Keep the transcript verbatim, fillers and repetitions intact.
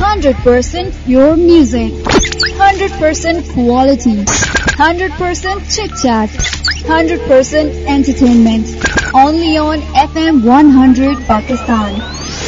hundred percent pure music, one hundred percent quality, one hundred percent chit chat, one hundred percent entertainment. Only on F M one hundred Pakistan.